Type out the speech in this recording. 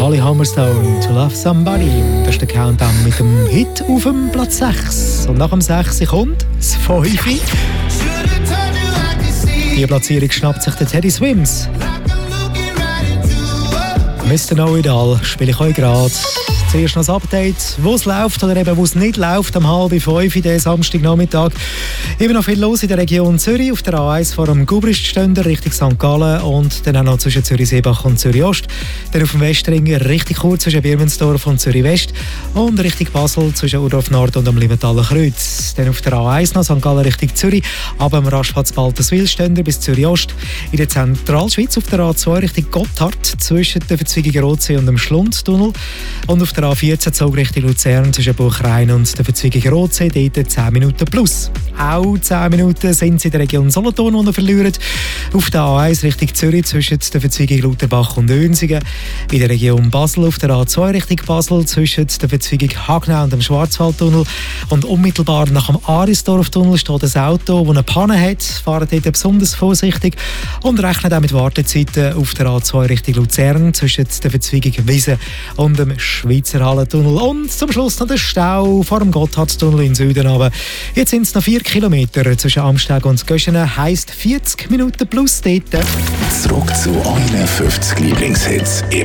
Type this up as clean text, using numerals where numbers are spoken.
Holly Hammerstone, To Love Somebody. Das ist der Countdown mit dem Hit auf dem Platz 6. Und nach dem 6 kommt das 5. Die Platzierung schnappt sich der Teddy Swims. Mr. Know It All spiele ich euch gerade. Zuerst noch das Update, wo es läuft oder eben wo es nicht läuft, am 4:30 diesen Samstagnachmittag. Immer noch viel los in der Region Zürich, auf der A1 vor dem Gubristständer Richtung St. Gallen und dann auch noch zwischen Zürich-Seebach und Zürich-Ost. Dann auf dem Westring richtig kurz zwischen Birmensdorf und Zürich-West und Richtung Basel zwischen Urdorf Nord und am Limentaler Kreuz. Dann auf der A1 noch St. Gallen Richtung Zürich, aber am Rastplatz Balterswil-Ständer bis Zürich-Ost. In der Zentralschweiz auf der A2 Richtung Gotthard zwischen der Verzweigung Rotsee und dem Schlundtunnel. Und auf der A14 Zug Richtung Luzern zwischen Buchrein und der Verzweigung Rotsee, dort 10 Minuten plus. Auch 10 Minuten sind sie in der Region Solothurn, die verlieren. Auf der A1 Richtung Zürich zwischen der Verzweigung Lauterbach und Önsingen. In der Region Basel auf der A2 Richtung Basel zwischen der Verzweigung Hagnau und dem Schwarzwaldtunnel. Und unmittelbar nach dem Arisdorftunnel steht ein Auto, das eine Panne hat. Fahrt dort besonders vorsichtig und rechnet auch mit Wartezeiten auf der A2 Richtung Luzern zwischen der Verzweigung Wiesen und dem Schweizer Hallentunnel. Und zum Schluss noch der Stau vor dem Gotthardtunnel in Süden. Aber jetzt sind es noch 4 Kilometer zwischen Amsteg und Göschenen, heisst 40 Minuten plus dort. Zurück zu euren 50 Lieblingshits im